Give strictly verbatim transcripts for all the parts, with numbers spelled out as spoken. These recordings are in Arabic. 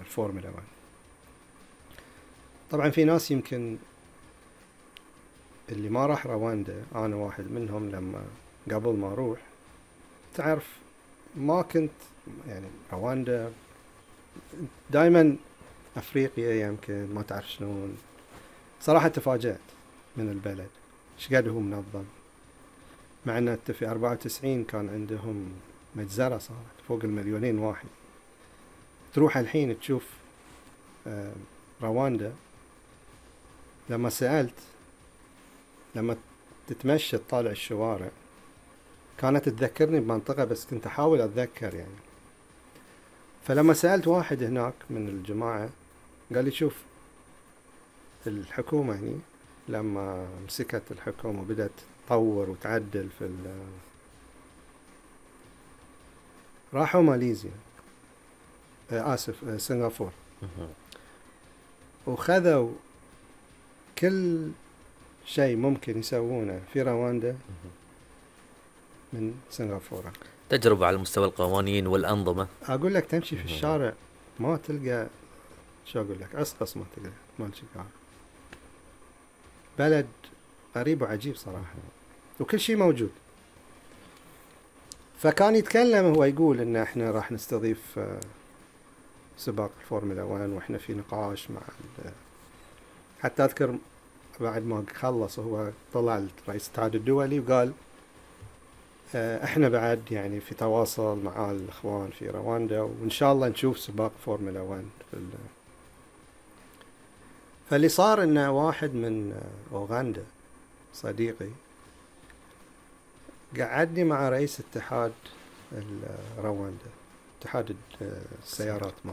الفورمولا واحد. طبعا في ناس يمكن اللي ما راح رواندا، أنا واحد منهم، لما قبل ما أروح تعرف ما كنت يعني رواندا دائما أفريقيا، يمكن ما تعرف شلون. صراحة تفاجأت من البلد ايش قد هو منظم، مع أن في أربعة وتسعين كان عندهم مجزرة صارت فوق المليونين واحد. تروح الحين تشوف رواندا، لما سألت، لما تتمشى تطالع الشوارع، كانت تذكرني بمنطقة بس كنت أحاول أتذكر يعني. فلما سألت واحد هناك من الجماعة قال لي شوف الحكومة هني لما مسكت الحكومة وبدأت تطور وتعدل في ال راحوا ماليزيا آه آسف آه سنغافورة، وخذوا كل شيء ممكن يسوونه في رواندا من سنغافورة. تجربة على مستوى القوانين والأنظمة. أقول لك تمشي في الشارع ما تلقى، شو أقول لك، أسقص ما تلقى مال شكار. بلد غريب وعجيب صراحة، وكل شيء موجود. فكان يتكلم هو يقول إن إحنا راح نستضيف سباق الفورمولا واحد وإحنا في نقاش مع حتى أذكر بعد ما خلص هو طلع رئيس الاتحاد الدولي وقال احنا بعد يعني في تواصل مع الاخوان في رواندا، وان شاء الله نشوف سباق فورمولا واحد في ال... فاللي صار انه واحد من اوغندا صديقي قعدني مع رئيس اتحاد رواندا، اتحاد السيارات ماله،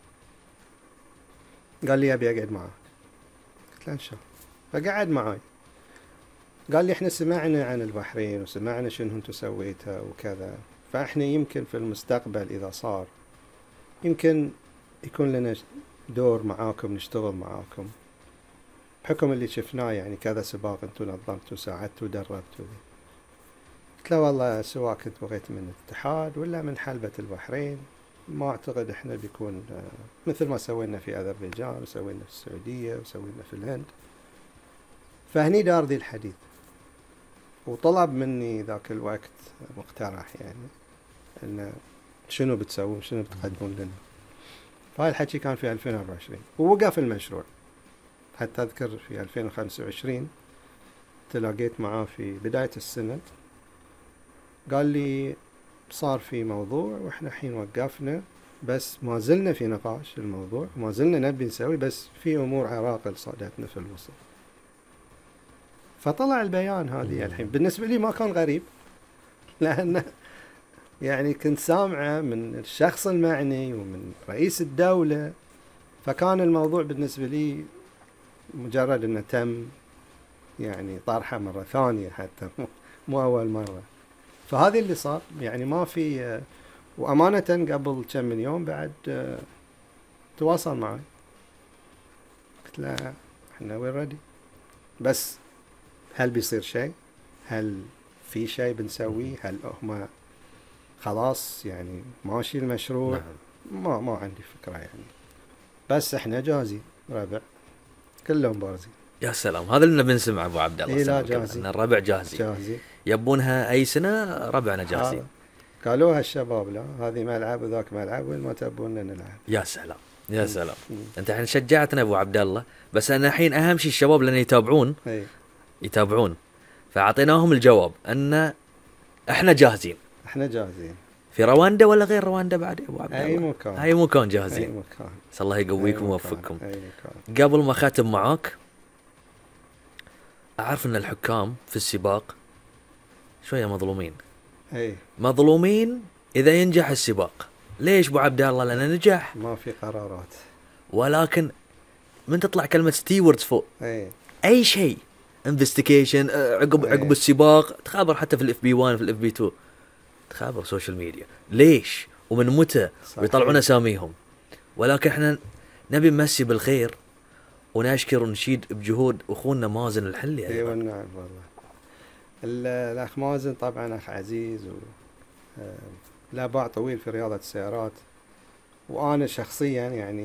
قال لي ابي اقعد معك. قلت له ان شاء الله. فقعد معي قال لي احنا سمعنا عن البحرين وسمعنا شنو انتم سويتها وكذا، فاحنا يمكن في المستقبل اذا صار يمكن يكون لنا دور معاكم، نشتغل معاكم بحكم اللي شفناه يعني كذا سباق انتم نظمتوا ساعدتوا دربتوا. قلت له والله سواء كنت بغيت من الاتحاد ولا من حلبة البحرين ما اعتقد احنا بيكون مثل ما سوينا في اذربيجان وسوينا في السعودية وسوينا في الهند. فهني دار ذي الحديث، وطلب مني ذاك الوقت مقترح يعني إن شنو بتسوون شنو بتقدمون لنا. فهاي الحكي كان في ألفين وأربعة وعشرين، ووقف المشروع حتى أذكر في ألفين وخمسة وعشرين تلاقيت معاه في بداية السنة، قال لي صار في موضوع وإحنا حين وقفنا بس ما زلنا في نقاش الموضوع، ما زلنا نبي نسوي، بس في أمور عراقل صادتنا في الوسط. فطلع البيان هذه الحين بالنسبة لي ما كان غريب، لأن يعني كنت سامعه من الشخص المعني ومن رئيس الدولة، فكان الموضوع بالنسبة لي مجرد أنه تم يعني طرحه مرة ثانية حتى مو أول مرة. فهذه اللي صار يعني ما في. وأمانة قبل كم من يوم بعد تواصل معي قلت له احنا وين ردي، بس هل بيصير شيء؟ هل في شيء بنسويه؟ هل هم خلاص يعني ماشي المشروع؟ نعم. ما ما عندي فكرة يعني، بس احنا جاهزين ربع كلهم بارزين. يا سلام، هذا اللي بنسمع ابو عبد الله. إيه لا جاهزين، ان الربع جاهزين جاهزين يبونها اي سنة ربعنا جاهزين. آه. قالوها الشباب لا هذه ملعب وذاك ملعب وين ما تبون نلعب. يا سلام يا سلام. م. انت الحين شجعتنا ابو عبد الله، بس انا الحين اهم شيء الشباب لان يتابعون ايه. يتابعون فاعطيناهم الجواب ان احنا جاهزين. احنا جاهزين في رواندا ولا غير رواندا بعد ابو عبد الله؟ اي مكان، اي مكان جاهزين. اي مكان. الله يقويكم ويوفقكم. اي مكان. قبل ما ختم معاك، اعرف ان الحكام في السباق شويه مظلومين. اي مظلومين اذا ينجح السباق. ليش ابو عبد الله؟ لانه نجح، ما في قرارات، ولكن من تطلع كلمه ستيوردز فوق اي اي شيء انفستيجيشن عقب عقب السباق، تخابر حتى في الاف بي واحد في الاف بي اثنين، تخابر سوشيال ميديا ليش ومن متى ويطلعون اساميهم. ولكن احنا نبي نمسي بالخير ونشكر ونشيد بجهود اخونا مازن الحلي. اي والنعم والله. الاخ مازن طبعا اخ عزيز و لا باع طويل في رياضة السيارات، وانا شخصيا يعني